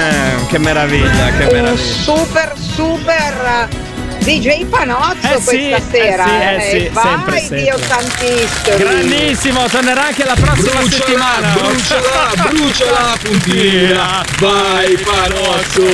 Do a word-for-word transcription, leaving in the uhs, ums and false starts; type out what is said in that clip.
Eh, che meraviglia, che Un meraviglia. super super D J Panozzo Eh sì, questa sera. eh sì, eh sì, vai, sempre, sempre. Dio santissimo. Grandissimo, tornerà anche la prossima Bruciala, settimana. bruciala, bruciala la puntina. Vai Panozzo.